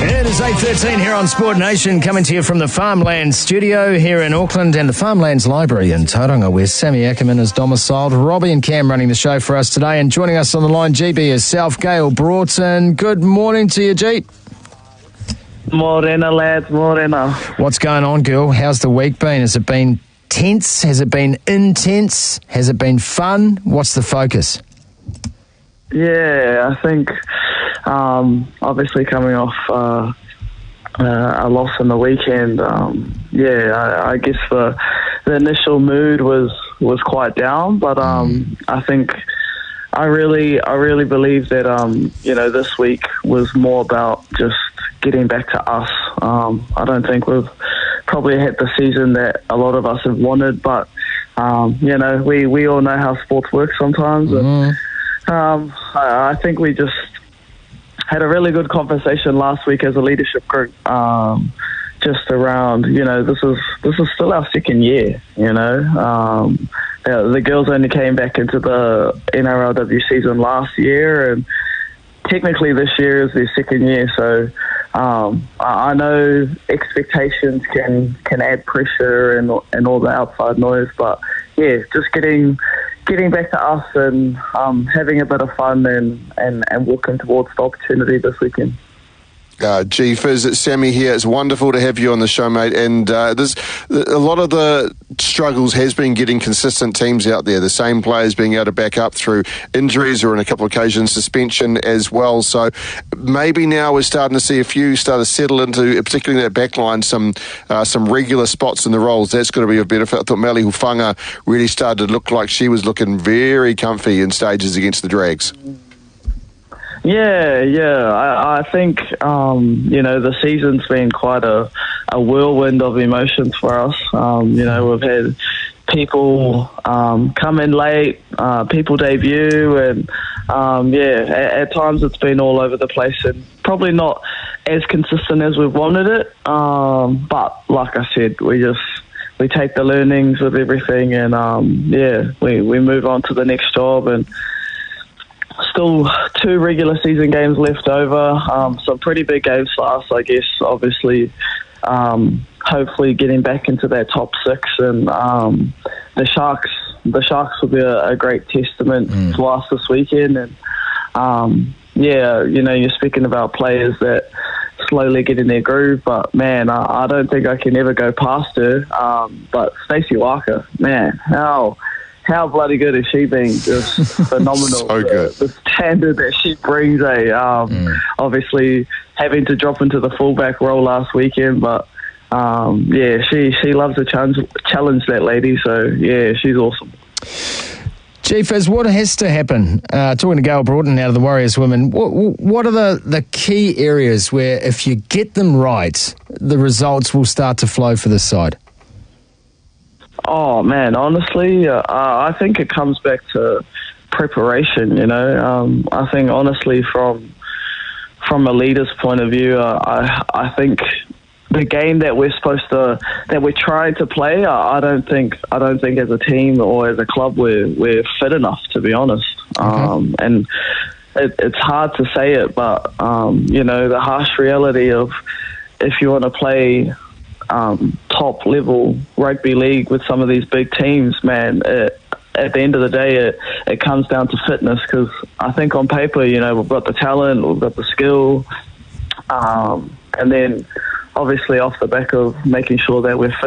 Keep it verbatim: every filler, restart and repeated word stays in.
It is eight thirteen here on Sport Nation, coming to you from the Farmlands studio here in Auckland and the Farmlands Library in Tauranga, where Sammy Ackerman is domiciled. Robbie and Cam running the show for us today, and joining us on the line, G B herself, Gail Broughton. Good morning to you, G. Morena, lads, morena. What's going on, girl? How's the week been? Has it been tense? Has it been intense? Has it been fun? What's the focus? Yeah, I think um, obviously coming off uh, uh, a loss on the weekend, um, yeah, I, I guess the the initial mood was was quite down, but um, I think I really I really believe that um, you know this week was more about just getting back to us. Um, I don't think we've probably had the season that a lot of us have wanted, but um, you know we, we all know how sports work sometimes. Mm-hmm. And, Um, I, I think we just had a really good conversation last week as a leadership group, um, just around, you know, this is this is still our second year, you know. Um, the, the girls only came back into the N R L W season last year, and technically this year is their second year, so um, I, I know expectations can, can add pressure and, and all the outside noise, but yeah, just getting... getting back to us and um, having a bit of fun and, and, and walking towards the opportunity this weekend. Uh, G Fizz, it's Sammy here. It's wonderful to have you on the show, mate. And uh, there's a lot of the struggles has been getting consistent teams out there. The same players being able to back up through injuries or on a couple of occasions suspension as well. So maybe now we're starting to see a few start to settle into, particularly in that back line, some uh, some regular spots in the roles. That's going to be a benefit. I thought Mally Hufanga really started to look like she was looking very comfy in stages against the Drags. Yeah, yeah. I, I think, um, you know, the season's been quite a, a whirlwind of emotions for us. Um, you know, we've had people um, come in late, uh, people debut, and, um, yeah, at, at times it's been all over the place and probably not as consistent as we've wanted it. Um, but like I said, we just... we take the learnings with everything and, um, yeah, we, we move on to the next job, and still two regular season games left over. Um, some pretty big games for us, I guess, obviously. Um, hopefully getting back into that top six, and um, the Sharks the Sharks will be a, a great testament mm. to us this weekend. And, um, yeah, you know, you're speaking about players that slowly get in their groove, but man, I, I don't think I can ever go past her. Um, but Stacey Walker, man, how how bloody good has she been? Just phenomenal. So good. The, the standard that she brings, a um, mm. obviously having to drop into the fullback role last weekend, but um, yeah, she she loves to challenge challenge that lady. So yeah, she's awesome. Chief, as what has to happen, uh, talking to Gail Broughton out of the Warriors Women, what, what are the, the key areas where if you get them right, the results will start to flow for this side? Oh, man, honestly, uh, I think it comes back to preparation, you know. Um, I think, honestly, from from a leader's point of view, uh, I I think the game that we're supposed to, that we're trying to play, I don't think, I don't think as a team or as a club we're we're fit enough, to be honest. Okay. Um, and it, it's hard to say it, but um, you know, the harsh reality of if you want to play um, top level rugby league with some of these big teams, man, it, at the end of the day, it, it comes down to fitness. Because I think on paper, you know, we've got the talent, we've got the skill, um, and then obviously off the back of making sure that we're fit